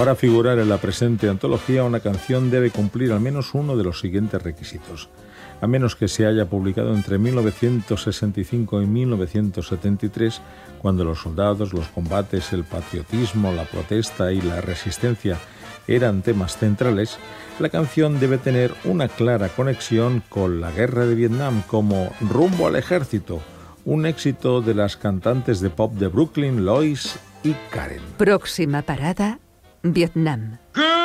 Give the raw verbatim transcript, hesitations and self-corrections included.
Para figurar en la presente antología, una canción debe cumplir al menos uno de los siguientes requisitos. A menos que se haya publicado entre mil novecientos sesenta y cinco y mil novecientos setenta y tres, cuando los soldados, los combates, el patriotismo, la protesta y la resistencia eran temas centrales, la canción debe tener una clara conexión con la guerra de Vietnam, como Rumbo al Ejército, un éxito de las cantantes de pop de Brooklyn, Lois y Karen. Próxima parada, Vietnam.